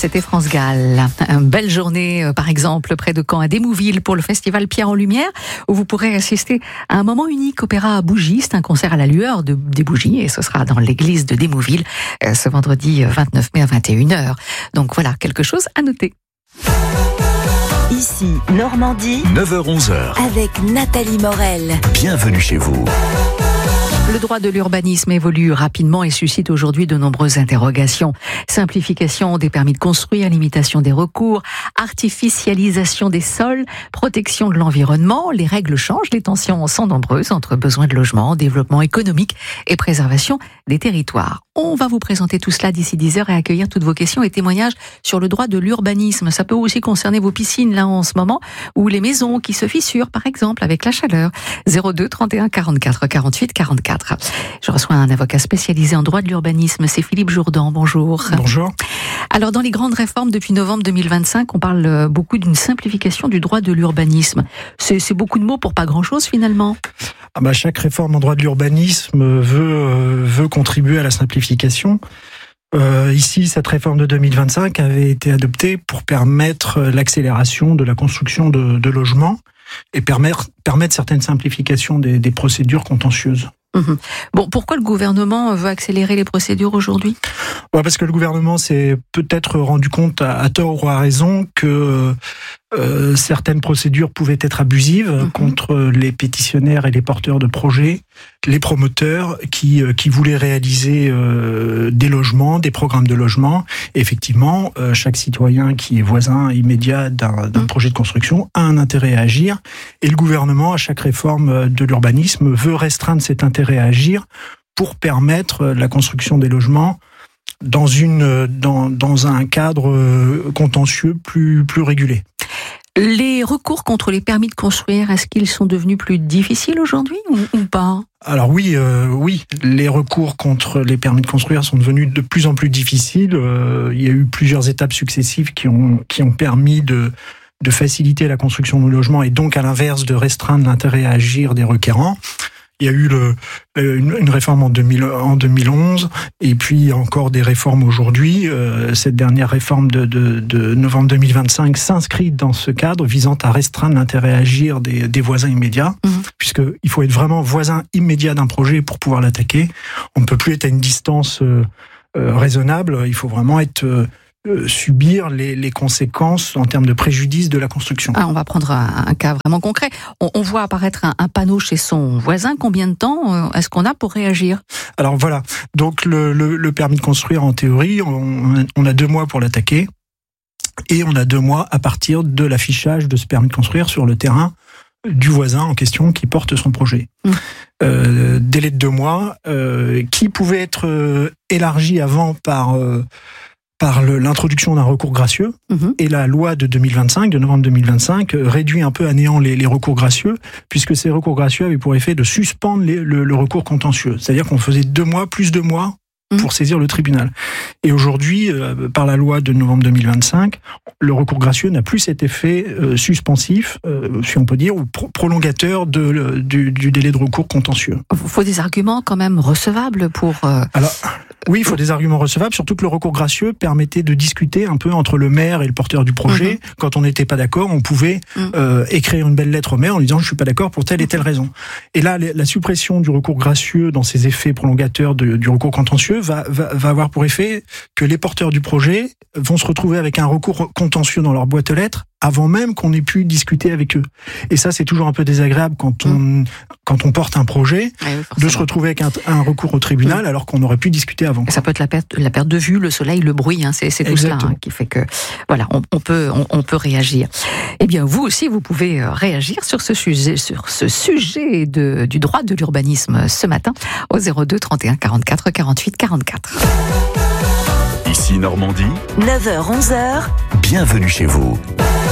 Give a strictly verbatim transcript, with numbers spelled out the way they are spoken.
c'était France Gall. Une belle journée, par exemple, près de Caen, à Démouville, pour le festival Pierre en Lumière, où vous pourrez assister à un moment unique, opéra à bougies. C'est un concert à la lueur de, des bougies, et ce sera dans l'église de Démouville, ce vendredi vingt-neuf mai à vingt et une heures. Donc voilà, quelque chose à noter. Ici, Normandie, neuf heures onze heures. Avec Nathalie Morel. Bienvenue chez vous. Le droit de l'urbanisme évolue rapidement et suscite aujourd'hui de nombreuses interrogations. Simplification des permis de construire, limitation des recours, artificialisation des sols, protection de l'environnement. Les règles changent, les tensions sont nombreuses entre besoins de logement, développement économique et préservation des territoires. On va vous présenter tout cela d'ici dix heures et accueillir toutes vos questions et témoignages sur le droit de l'urbanisme. Ça peut aussi concerner vos piscines là en ce moment, ou les maisons qui se fissurent par exemple avec la chaleur. zéro deux trente et un quarante-quatre quarante-huit quarante-quatre. Je reçois un avocat spécialisé en droit de l'urbanisme, c'est Philippe Jourdan. Bonjour. Bonjour. Alors dans les grandes réformes depuis novembre deux mille vingt-cinq, on parle beaucoup d'une simplification du droit de l'urbanisme. C'est, c'est beaucoup de mots pour pas grand-chose finalement. Ah bah, chaque réforme en droit de l'urbanisme veut, euh, veut contribuer à la simplification. Euh, ici, cette réforme de deux mille vingt-cinq avait été adoptée pour permettre l'accélération de la construction de, de logements et permettre, permettre certaines simplifications des, des procédures contentieuses. Mmh. Bon, pourquoi le gouvernement veut accélérer les procédures aujourd'hui ? Ouais, parce que le gouvernement s'est peut-être rendu compte, à, à tort ou à raison, que euh, certaines procédures pouvaient être abusives mmh. contre les pétitionnaires et les porteurs de projets, les promoteurs qui, euh, qui voulaient réaliser euh, des logements, des programmes de logement. Et effectivement, euh, chaque citoyen qui est voisin immédiat d'un, d'un mmh. projet de construction a un intérêt à agir. Et le gouvernement, à chaque réforme de l'urbanisme, veut restreindre cet intérêt à agir pour permettre la construction des logements dans une dans dans un cadre contentieux plus plus régulé. Les recours contre les permis de construire, est-ce qu'ils sont devenus plus difficiles aujourd'hui ou, ou pas ? Alors oui, euh, oui, les recours contre les permis de construire sont devenus de plus en plus difficiles. Euh, il y a eu plusieurs étapes successives qui ont qui ont permis de de faciliter la construction de logements et donc à l'inverse de restreindre l'intérêt à agir des requérants. Il y a eu le, une, une réforme en, deux mille, en deux mille onze et puis encore des réformes aujourd'hui. Euh, cette dernière réforme de, de, de novembre deux mille vingt-cinq s'inscrit dans ce cadre visant à restreindre l'intérêt à agir des, des voisins immédiats, mmh. puisqu'il faut être vraiment voisin immédiat d'un projet pour pouvoir l'attaquer. On ne peut plus être à une distance euh, euh, raisonnable, il faut vraiment être... Euh, Euh, subir les, les conséquences en termes de préjudice de la construction. Ah, on va prendre un, un cas vraiment concret. On, on voit apparaître un, un panneau chez son voisin. Combien de temps euh, est-ce qu'on a pour réagir ? Alors voilà, donc le, le, le permis de construire, en théorie, on, on a deux mois pour l'attaquer et on a deux mois à partir de l'affichage de ce permis de construire sur le terrain du voisin en question qui porte son projet. Mmh. Euh, délai de deux mois euh, qui pouvait être euh, élargi avant par... Euh, par l'introduction d'un recours gracieux, mmh. et la loi de deux mille vingt-cinq, de novembre deux mille vingt-cinq, réduit un peu à néant les, les recours gracieux, puisque ces recours gracieux avaient pour effet de suspendre les, le, le recours contentieux. C'est-à-dire qu'on faisait deux mois, plus deux mois, pour saisir le tribunal. Et aujourd'hui, euh, par la loi de novembre deux mille vingt-cinq, le recours gracieux n'a plus cet effet euh, suspensif, euh, si on peut dire, ou pro- prolongateur de, le, du, du délai de recours contentieux. Il faut des arguments quand même recevables pour... Euh... Alors, oui, il faut des arguments recevables, surtout que le recours gracieux permettait de discuter un peu entre le maire et le porteur du projet. Mmh. Quand on n'était pas d'accord, on pouvait mmh. euh, écrire une belle lettre au maire en lui disant « je suis pas d'accord pour telle et telle raison ». Et là, la suppression du recours gracieux dans ses effets prolongateurs de, du recours contentieux Va, va, va avoir pour effet que les porteurs du projet vont se retrouver avec un recours contentieux dans leur boîte aux lettres avant même qu'on ait pu discuter avec eux. Et ça, c'est toujours un peu désagréable quand on, mmh. quand on porte un projet, oui, de se retrouver avec un, un recours au tribunal mmh. alors qu'on aurait pu discuter avant. Ça peut être la perte, la perte de vue, le soleil, le bruit, hein, c'est, c'est tout cela hein, qui fait que voilà, on, on, peut, on, on peut réagir. Eh bien, vous aussi, vous pouvez réagir sur ce sujet, sur ce sujet de, du droit de l'urbanisme ce matin au zéro deux trente et un quarante-quatre quarante-huit quarante-quatre. Ici Normandie, neuf heures onze heures. Bienvenue chez vous.